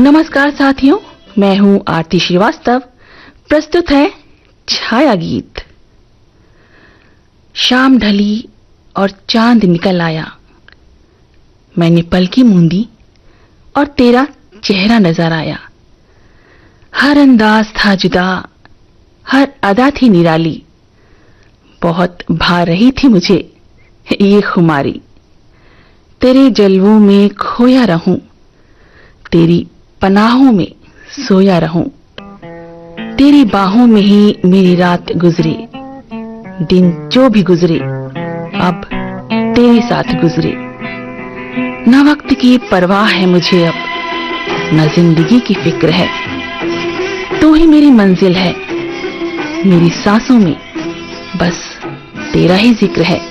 नमस्कार साथियों, मैं हूं आरती श्रीवास्तव। प्रस्तुत है छाया गीत। शाम ढली और चांद निकल आया। मैंने पलकी मूंदी और तेरा चेहरा नजर आया। हर अंदाज था जुदा, हर अदा थी निराली। बहुत भा रही थी मुझे ये खुमारी। तेरे जलवों में खोया रहूं, तेरी पनाहों में सोया रहूं। तेरी बाहों में ही मेरी रात गुजरे। दिन जो भी गुजरे अब तेरे साथ गुजरे। न वक्त की परवाह है मुझे अब, न जिंदगी की फिक्र है। तू ही मेरी मंजिल है, मेरी सांसों में बस तेरा ही जिक्र है।